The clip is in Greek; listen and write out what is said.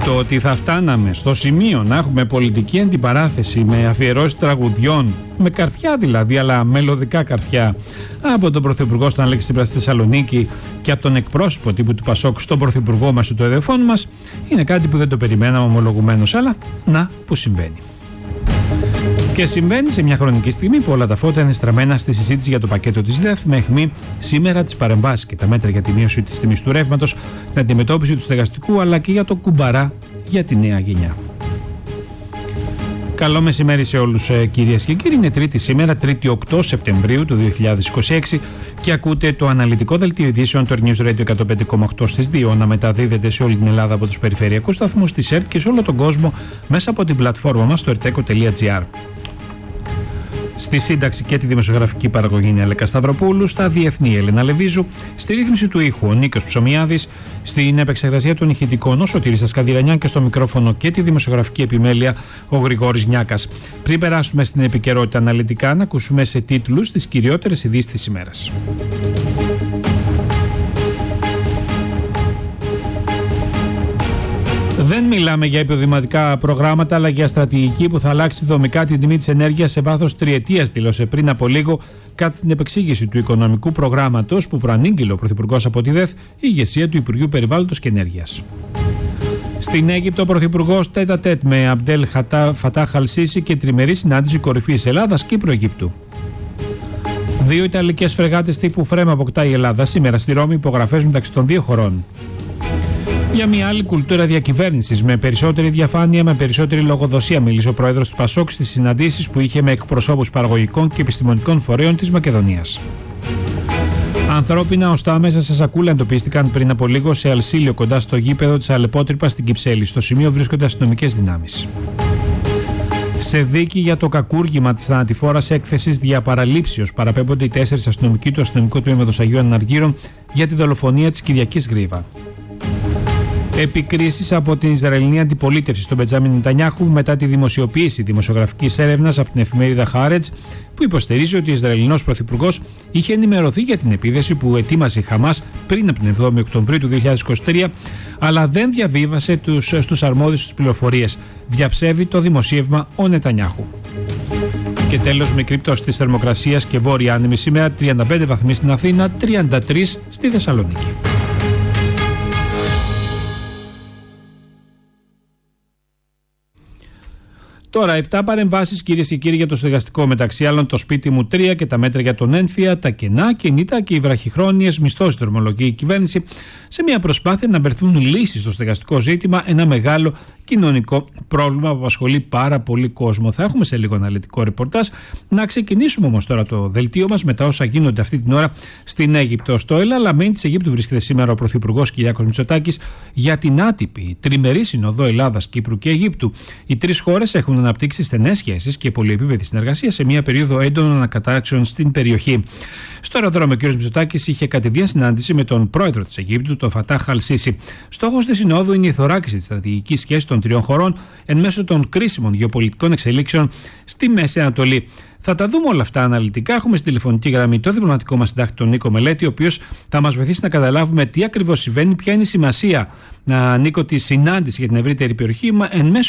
Το ότι θα φτάναμε στο σημείο να έχουμε πολιτική αντιπαράθεση με αφιερώσεις τραγουδιών, με καρφιά δηλαδή, αλλά μελωδικά καρφιά, από τον Πρωθυπουργό στον Αλέξη Τσίπρα στη Θεσσαλονίκη και από τον εκπρόσωπο τύπου του Πασόκ στον Πρωθυπουργό μας του εδεφών μας, είναι κάτι που δεν το περιμέναμε ομολογουμένως, αλλά να που συμβαίνει. Και συμβαίνει σε μια χρονική στιγμή που όλα τα φώτα είναι στραμμένα στη συζήτηση για το πακέτο της ΔΕΘ, με αιχμή σήμερα τις παρεμβάσεις και τα μέτρα για τη μείωση της τιμής του ρεύματος, την αντιμετώπιση του στεγαστικού αλλά και για το κουμπαρά για τη νέα γενιά. Καλό μεσημέρι σε όλους κυρίες και κύριοι. Είναι Τρίτη σήμερα, 3η 8 Σεπτεμβρίου του 2026 και ακούτε το αναλυτικό δελτίο ειδήσεων του News Radio 105,8 στις 2 να μεταδίδεται σε όλη την Ελλάδα από τους περιφερειακούς σταθμούς της ΕΡΤ και σε όλο τον κόσμο μέσα από την πλατφόρμα μας στο erteco.gr. Στη σύνταξη και τη δημοσιογραφική παραγωγή είναι Αλέκα Σταυροπούλου, στα διεθνή Έλενα Λεβίζου, στη ρύθμιση του ήχου ο Νίκος Ψωμιάδης, στην επεξεργασία των ηχητικών ο Σωτήρης Ασκαδηρανιάν και στο μικρόφωνο και τη δημοσιογραφική επιμέλεια ο Γρηγόρης Νιάκας. Πριν περάσουμε στην επικαιρότητα αναλυτικά, να ακούσουμε σε τίτλους τις κυριότερες ειδήσεις της ημέρας. Δεν μιλάμε για υποδηματικά προγράμματα, αλλά για στρατηγική που θα αλλάξει δομικά την τιμή της ενέργειας σε βάθος τριετίας, δήλωσε πριν από λίγο κατά την επεξήγηση του οικονομικού προγράμματος που προανήγγειλε ο Πρωθυπουργός από τη ΔΕΘ, η ηγεσία του Υπουργείου Περιβάλλοντος και Ενέργειας. Στην Αίγυπτο, ο Πρωθυπουργός τέτα-τέτ με Αμπτέλ Φατάχ Αλ-Σίσι και τριμερή συνάντηση κορυφής Ελλάδας-Κύπρου-Αιγύπτου. 2 Ιταλικές φρεγάτες τύπου Φρέμα αποκτά η Ελλάδα σήμερα στη Ρώμη, υπογραφές μεταξύ των δύο χωρών. Για μια άλλη κουλτούρα διακυβέρνησης με περισσότερη διαφάνεια, με περισσότερη λογοδοσία, μίλησε ο πρόεδρος του Πασόκ στις συναντήσεις που είχε με εκπροσώπους παραγωγικών και επιστημονικών φορέων της Μακεδονίας. Ανθρώπινα οστά μέσα σε σακούλα εντοπίστηκαν πριν από λίγο σε Αλσίλιο κοντά στο γήπεδο της Αλεπότρυπας στην Κυψέλη. Στο σημείο βρίσκονται αστυνομικές δυνάμεις. Σε δίκη για το κακούργημα της θανατηφόρας έκθεσης διαπαραλήψεως παραπέμπονται οι 4 αστυνομικοί του αστυνομικού τμήματος Αγίων Αναργύρων για τη δολοφονία της Κυριακής Γρίβα. Επικρίσεις από την Ισραηλινή αντιπολίτευση στον Μπεντζάμιν Νετανιάχου μετά τη δημοσιοποίηση δημοσιογραφικής έρευνας από την εφημερίδα Χάρετζ, που υποστηρίζει ότι ο Ισραηλινός πρωθυπουργός είχε ενημερωθεί για την επίθεση που ετοίμασε η Χαμάς πριν από την 7η Οκτωβρίου του 2023, αλλά δεν διαβίβασε στους αρμόδιους τις πληροφορίες. Διαψεύδει το δημοσίευμα ο Νετανιάχου. Και τέλος, μικρή πτώση της θερμοκρασίας και βόρεια άνεμη σήμερα, 35 βαθμοί στην Αθήνα, 33 στη Θεσσαλονίκη. Τώρα, 7 παρεμβάσεις κυρίες και κύριοι για το στεγαστικό, μεταξύ άλλων το σπίτι μου 3 και τα μέτρα για τον ένφια, τα κενά, κινητά και οι βραχυχρόνιες μισθώσεις, δρομολογεί η κυβέρνηση σε μια προσπάθεια να βρεθούν λύσεις στο στεγαστικό ζήτημα, ένα μεγάλο κοινωνικό πρόβλημα που απασχολεί πάρα πολύ κόσμο. Θα έχουμε σε λίγο αναλυτικό ρεπορτάζ. Να ξεκινήσουμε όμως τώρα το δελτίο μας με τα όσα γίνονται αυτή την ώρα στην Αίγυπτο. Στο Ελ-Αλαμέιν της Αιγύπτου βρίσκεται σήμερα ο Πρωθυπουργός Κυριάκος Μητσοτάκης για την άτυπη τριμερή σύνοδο Ελλάδας, Κύπρου και Αιγύπτου. Οι τρεις χώρες έχουν αναπτύξει στενές σχέσεις και πολυεπίπεδη συνεργασία σε μια περίοδο έντονων ανακατάξεων στην περιοχή. Στο αεροδρόμιο, ο κ. Μητσοτάκης είχε κατηδίαν συνάντηση με τον πρόεδρο της Αιγύπτου, τον Φατάχ Αλ-Σίσι. Στόχος της συνόδου είναι η θωράκιση της στρατηγικής σχέσης των τριών χωρών εν μέσω των κρίσιμων γεωπολιτικών εξελίξεων στη Μέση Ανατολή. Θα τα δούμε όλα αυτά αναλυτικά. Έχουμε στη τηλεφωνική γραμμή το διπλωματικό μας συντάκτη, τον Νίκο Μελέτη, ο οποίος θα μας βοηθήσει να καταλάβουμε τι ακριβώς συμβαίνει, ποια είναι η σημασία, Νίκο, τη συνάντηση για την ευρύτερη περιοχή εν μέσω